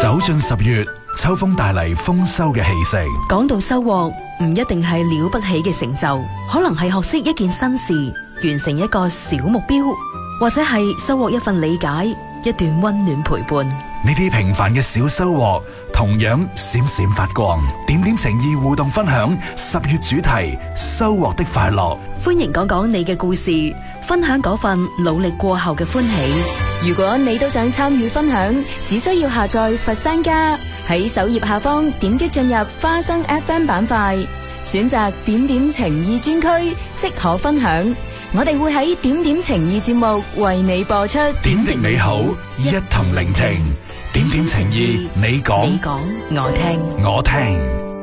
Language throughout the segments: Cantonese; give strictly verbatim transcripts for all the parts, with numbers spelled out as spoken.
走進十月，秋風帶嚟豐收嘅氣息。 講到收穫，唔一定係了不起嘅成就，可能係學識一件新事，完成一個小目標，或者係收穫一份理解，一段溫暖陪伴。 呢啲平凡嘅小收穫，同樣閃閃發光。點點情意互動分享十月主題：收穫的快樂。 歡迎講講你嘅故事，分享嗰份努力過後嘅歡喜。如果你都想參與分享，只需要下載佛山家，喺首頁下方點擊進入花生 F M 板塊，選擇點點情意專區，即可分享。我哋會喺點點情意節目為你播出。 點滴美好，一同聆聽。點點情意，你講， 你講，我聽， 我聽。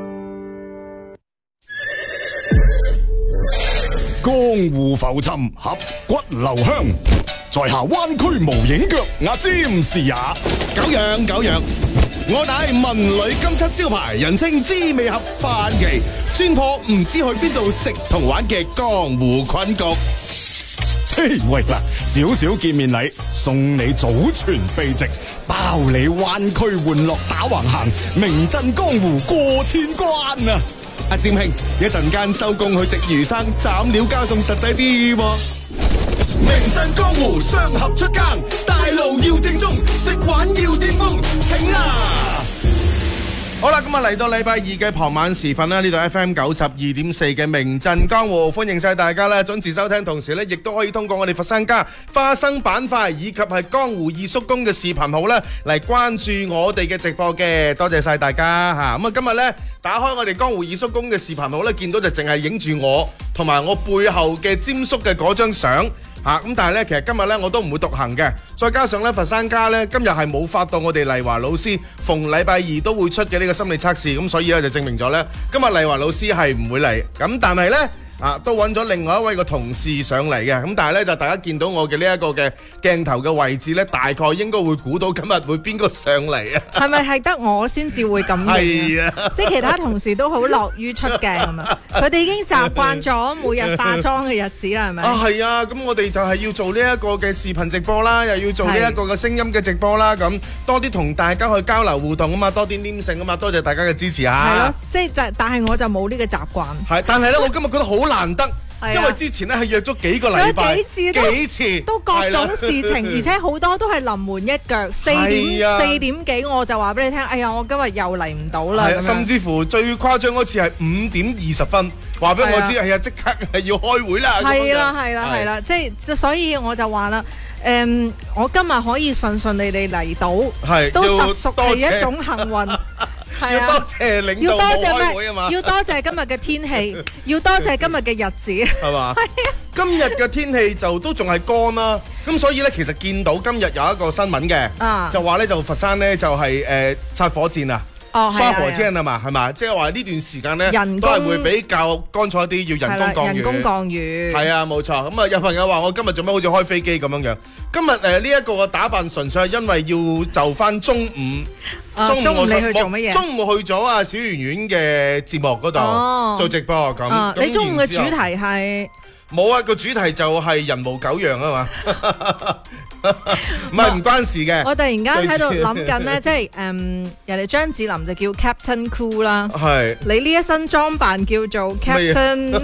江湖浮沉，俠骨留香，在下灣區無影腳，阿詹士也。 久仰久仰，我乃文旅金漆招牌，人稱滋味俠范奇，專破唔知去邊度食同玩嘅江湖困局。 嘿喂嗱，少少見面禮，送你祖傳秘籍，包你灣區玩樂打橫行，名震江湖過千關啊！ 阿占兄，一陣間收工去食魚生，斬料加餸實際啲喎。名震江湖雙俠出更，大路要正宗，食玩要巔峰，請啊！好啦，咁啊嚟到禮拜二嘅傍晚時分啦，呢度 F M 九十二點四嘅名震江湖，歡迎晒大家啦，準時收聽，同時咧亦都可以通過我哋佛山家花生板塊以及係江湖二叔公嘅視頻號咧嚟關注我哋嘅直播嘅，多謝晒大家吓。咁啊今日咧打開我哋江湖二叔公嘅視頻號咧，見到就淨係影住我同埋我背後嘅詹叔嘅嗰張相。吓咁、啊，但係咧，其實今日咧我都唔會獨行嘅，再加上咧佛山家咧今日係冇發到我哋麗華老師逢禮拜二都會出嘅呢個心理測試，咁所以咧就證明咗咧今日麗華老師係唔會嚟，咁但係咧啊都揾咗另外一位個同事上嚟嘅，咁但係咧就大家見到我嘅呢一個嘅鏡頭嘅位置咧，大概應該會估到今日會邊個上嚟啊？ 係咪係得我先至會咁型啊？ 係啊， 即係其他同事都好樂於出鏡係咪？佢哋已經習慣咗每日化妝嘅日子啦，係咪？ 啊係啊，咁我哋就係要做呢一個嘅視頻直播啦，又要做呢一個嘅聲音嘅直播啦，咁多啲同大家去交流互動啊嘛，多啲黏性啊嘛，多謝大家嘅支持啊！ 係咯，即係就但係我就冇呢個習慣。 係，但係咧，我今日覺得好難得。因為之前咧係約咗幾個禮拜， 幾次都幾次都各種事情，而且好多都係臨門一腳。四點四點幾我就話俾你聽，哎呀，我今日又嚟唔到啦。 甚至乎最誇張嗰次係五點二十分，話俾我知，係啊，即刻係要開會啦。 係啦，係啦，係啦，即係所以我就話啦。誒，我今日可以順順利利嚟到，都實屬係一種幸運。 要多謝領導冇開會啊嘛， 要多謝今日嘅天氣，要多謝今日嘅日子， 係嘛？係啊，今日嘅天氣就都仲係乾啦，咁所以咧，其實見到今日有一個新聞嘅，啊、就話咧就佛山咧就係誒拆火箭啊。 哦， 沙河車啊嘛，係嘛，即係話呢段時間咧，都係會比較乾燥啲，要人工降雨。 人工降雨。係啊，冇錯。咁啊，有朋友話我今日做咩好似開飛機咁樣樣？今日誒呢一個嘅打扮純粹係因為要就翻中午， 啊、中午中午你去做乜嘢？ 中午去咗啊小圓圓嘅節目嗰度、哦、做直播咁。 啊、你中午嘅主題係？ 冇啊，個主題就係人模狗樣啊嘛。唔係唔關事嘅， 我突然間喺度諗緊咧，即係誒，人哋張智霖就叫 Captain Cool 啦， 係你呢一身裝扮叫做 Captain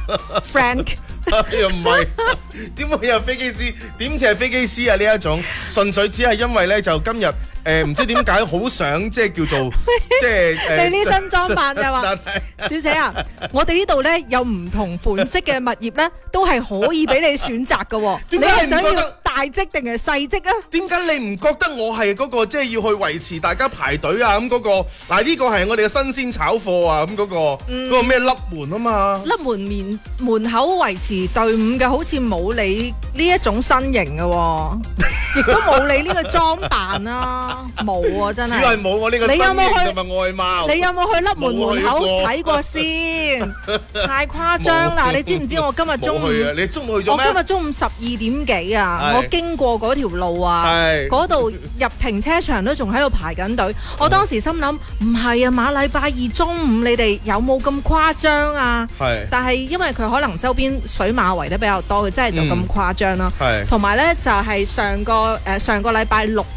Frank， 又唔係，點會有飛機師？點似係飛機師啊？呢一種純粹只係因為咧，就今日誒唔知點解好想即係叫做即係誒， 你呢身裝扮就話，小姐啊，我哋呢度咧有唔同款式嘅物業咧，都係可以俾你選擇嘅，你係想要大積定係細積啊？ 點解你唔覺得我係嗰個即係要去維持大家排隊啊？咁嗰個嗱呢個係我哋嘅新鮮炒貨啊！咁嗰個嗰個咩凹門啊嘛？ 凹門面門口維持隊伍嘅，好似冇你呢一種身形嘅，亦都冇你呢個裝扮啊！冇啊，真係。只係冇我呢個身形同埋外貌。 你有冇去凹門門口睇過先？太誇張啦！你知唔知我今日中午？ 你中午去咗咩？ 我今日中午十二點幾啊！我經過嗰條路啊，嗰度入停車場都仲喺度排緊隊。我當時心諗唔係啊，馬禮拜二中午你哋有冇咁誇張啊？係。但係因為佢可能周邊水馬圍得比較多，佢真係就咁誇張啦。係。同埋咧就係上個誒上個禮拜六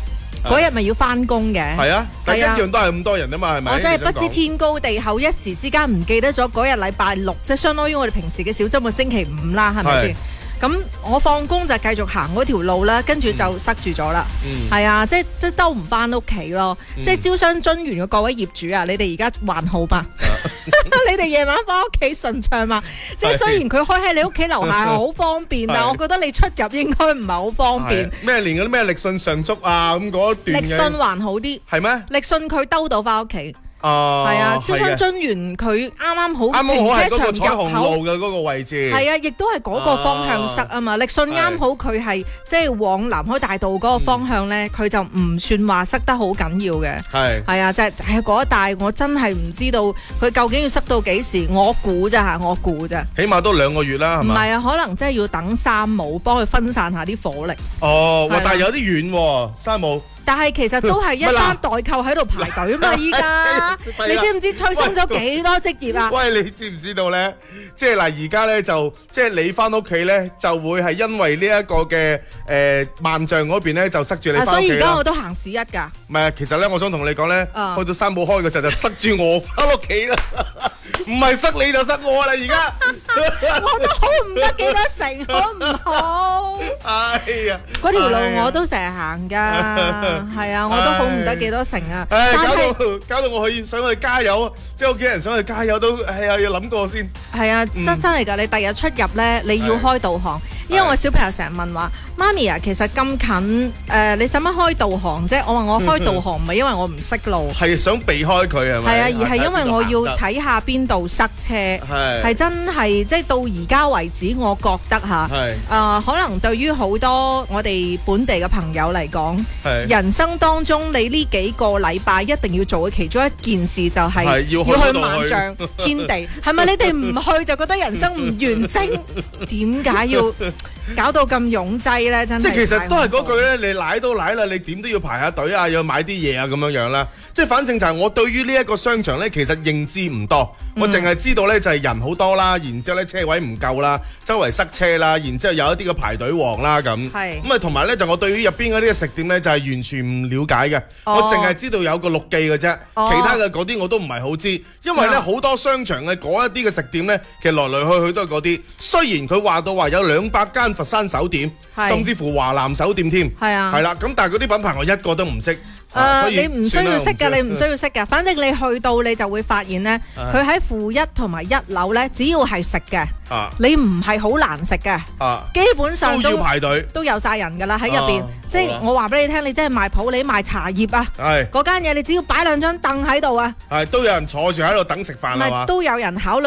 嗰日咪要翻工嘅。 係啊，但一樣都係咁多人啊嘛，係咪？ 我真係不知天高地厚，一時之間唔記得咗嗰日禮拜六，即係相當於我哋平時嘅小週末星期五啦，係咪先？咁我放工就繼續行嗰條路啦，跟住就塞住咗啦。係、嗯、啊，即係即係兜唔翻屋企咯。嗯、即係招商津園嘅各位業主啊，你哋而家還好吧？你哋夜晚翻屋企順暢嘛？即係雖然佢開喺你屋企樓下係好方便，但我覺得你出入應該唔係好方便。 咩連嗰啲咩力信上足啊咁嗰段嘅。力信還好啲。係咩？力信佢兜到翻屋企。哦，係啊，招商津園佢啱啱好停車場彩虹路嘅嗰個位置， 係啊，亦都係嗰個方向塞啊嘛。力信啱好佢係即係往南海大道嗰個方向咧，佢、嗯、就唔算話塞得好緊要嘅。係係啊，就係喺嗰一帶，我真係唔知道佢究竟要塞到幾時。我估咋吓，我估咋。 起碼都兩個月啦，係嘛？ 唔係啊，可能真係要等山姆幫佢分散下啲火力。 哦，但係有啲遠喎，山姆。 但係其實都係一班代購喺度排隊啊嘛！依家你知唔知催生咗幾多職業啊？ 喂，你知唔知道咧？即係嗱，而家咧就即係你翻屋企咧，就會係因為呢一個嘅誒萬象嗰邊咧就塞住你翻屋企啦。所以而家我都行市一㗎。 唔係，其實咧，我想同你講咧，去到山姆開嘅時候就塞住我翻屋企啦。唔係塞你就塞我啦，而家我都好唔得幾多成，好唔好？哎呀，嗰條路我都成日行㗎。係啊，我都好唔得幾多成啊！ 唉，搞到搞到我去想去加油，即係屋企人想去加油都係啊，要諗過先。 係啊，真真係㗎！你第日出入咧，你要開導航，因為我小朋友成日問話，媽咪啊，其實咁近誒，你使乜開導航啫？我話我開導航唔係因為我唔識路， 係想避開佢係咪？ 係啊，而係因為我要睇下邊度塞車，係真係即係到而家為止，我覺得嚇誒，可能對於好多我哋本地嘅朋友嚟講，人生當中你呢幾個禮拜一定要做嘅其中一件事就係要去萬象天地，係咪？你哋唔去就覺得人生唔完整，點解要搞到咁擁擠咧？真係即係其實都係嗰句咧，你奶都奶啦，你點都要排下隊啊，要買啲嘢啊咁樣樣啦。即係反正就係我對於呢一個商場咧，其實認知唔多，嗯、我淨係知道咧就係人好多啦，然之後咧車位唔夠啦，周圍塞車啦，然之後有一啲嘅排隊王啦咁。係咁啊，同埋咧就我對於入邊嗰啲嘅食店咧就係完全唔了解嘅，哦、我淨係知道有個陸記嘅啫，哦、其他嘅嗰啲我都唔係好知，因為咧好、嗯、多商場嘅嗰一啲嘅食店咧，其實來來去去都係嗰啲。雖然佢話到話有兩百間佛山手店，是甚至乎華南手店添，係啊，係啦，咁但係嗰啲品牌我一個都唔識。 誒、呃，所以你唔需要識㗎，你唔需要識㗎。反正你去到你就會發現咧，佢喺負一同埋一樓咧，只要係食嘅，啊、你唔係好難食嘅，啊、基本上都，都要排隊，都有晒人㗎啦喺入邊。啊、即係我話俾你聽，你真係賣普洱、賣茶葉啊，嗰間嘢你只要擺兩張凳喺度啊， 係都有人坐住喺度等食飯係嘛， 都有人考慮。